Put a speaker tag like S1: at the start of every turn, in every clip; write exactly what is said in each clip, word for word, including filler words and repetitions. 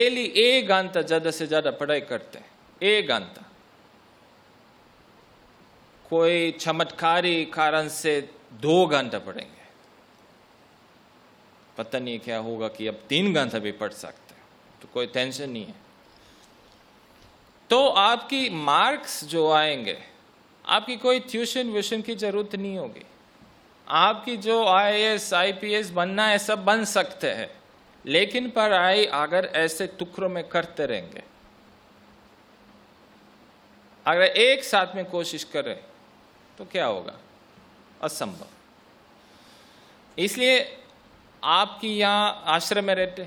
S1: Daily एक घंटा ज्यादा से ज्यादा पढ़ाई करते हैं, एक घंटा। कोई चमत्कारी कारण से दो घंटा पढ़ेंगे, पता नहीं क्या होगा कि अब तीन घंटा भी पढ़ सकते हैं, तो कोई टेंशन नहीं है। तो आपकी मार्क्स जो आएंगे, आपकी कोई ट्यूशन व्यूशन की जरूरत नहीं होगी। आपकी जो आई A S I P S बनना है सब बन सकते हैं, लेकिन पढ़ाई अगर ऐसे टुकड़ों में करते रहेंगे, अगर एक साथ में कोशिश करें तो क्या होगा? असंभव। इसलिए आपकी यहाँ आश्रम में रहते,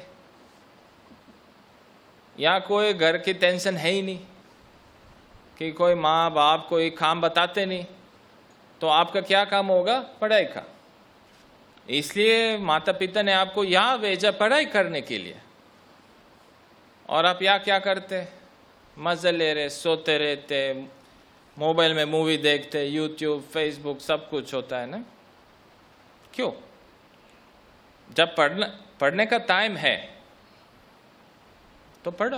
S1: यहाँ कोई घर की टेंशन है ही नहीं कि कोई माँ बाप कोई काम बताते नहीं, तो आपका क्या काम होगा? पढ़ाई का। इसलिए माता पिता ने आपको यहाँ भेजा पढ़ाई करने के लिए, और आप यहाँ क्या करते? मजे ले रहे, सोते रहते, मोबाइल में मूवी देखते, यूट्यूब फेसबुक सब कुछ होता है ना। क्यों? जब पढ़ना पढ़ने का टाइम है तो पढ़ो।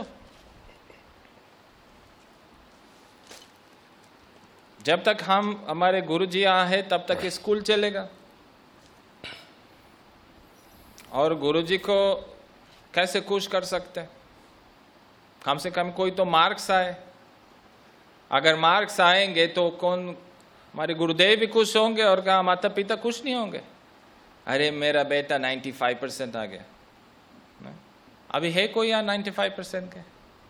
S1: जब तक हम हमारे गुरुजी यहाँ है तब तक स्कूल चलेगा, और गुरुजी को कैसे खुश कर सकते हैं? कम से कम कोई तो मार्क्स आए। अगर मार्क्स आएंगे तो कौन, हमारे गुरुदेव भी खुश होंगे, और कहा माता पिता खुश नहीं होंगे? अरे मेरा बेटा पचानवे परसेंट आ गया। अभी है कोई यहाँ पचानवे परसेंट के,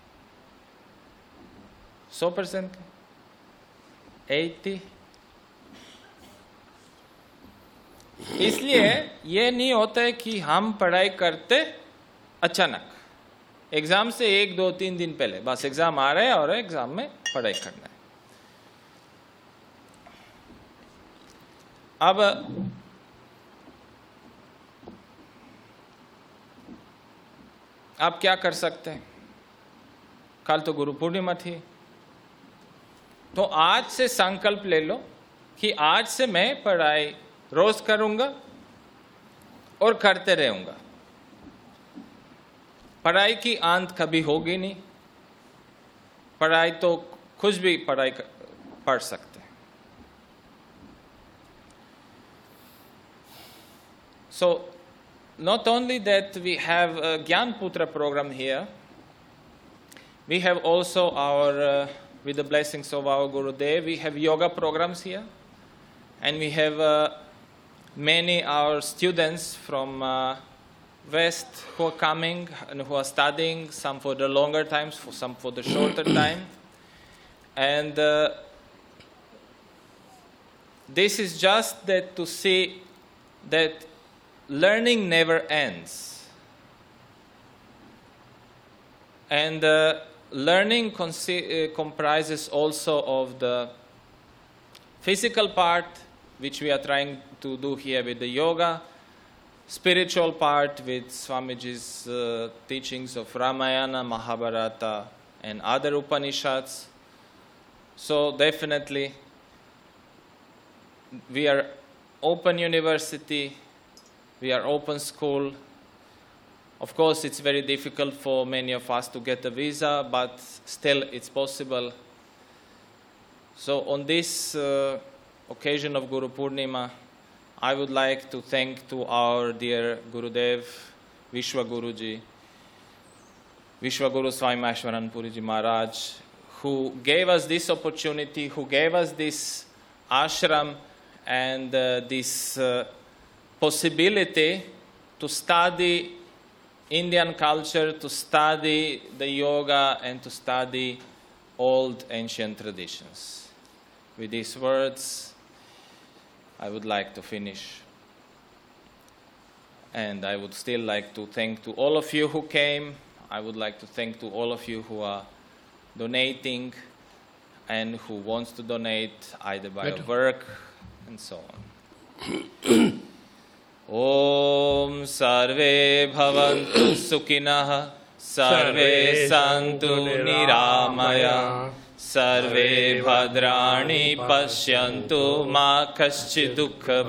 S1: सौ परसेंट के, अस्सी? इसलिए ये नहीं होता है कि हम पढ़ाई करते अचानक, एग्जाम से एक दो तीन दिन पहले बस एग्जाम आ रहा है और एग्जाम में पढ़ाई करना है। अब आप क्या कर सकते हैं? कल तो गुरु पूर्णिमा थी, तो आज से संकल्प ले लो कि आज से मैं पढ़ाई रोज करूंगा और करते रहूंगा। पढ़ाई की अंत कभी होगी नहीं, पढ़ाई तो कुछ भी पढ़ाई पढ़ सकते हैं। So not only that we have a Gyan Putra program here, we have also our, uh, with the blessings of our Gurudev, we have yoga programs here, and we have uh, many our students from uh, West who are coming and who are studying, some for the longer times, for some for the shorter time. And uh, this is just that to see that learning never ends. And uh, learning uh, comprises also of the physical part, which we are trying to do here with the yoga, spiritual part with Swamiji's uh, teachings of Ramayana, Mahabharata, and other Upanishads. So definitely, we are open university, we are open school. Of course, it's very difficult for many of us to get a visa, but still it's possible. So on this uh, occasion of Guru Purnima, I would like to thank to our dear Gurudev, Vishwa Guruji, Vishwa Guru Swami Maheshwaran Puriji Maharaj, who gave us this opportunity, who gave us this ashram and uh, this uh, possibility to study Indian culture, to study the yoga, and to study old ancient traditions. With these words, I would like to finish. And I would still like to thank to all of you who came. I would like to thank to all of you who are donating and who wants to donate either by work and so on. Om Sarve Bhavantu Sukhinah, Sarve Santu Niramaya, Sarve Bhadrani Pashyantu Ma Kaschid Dukha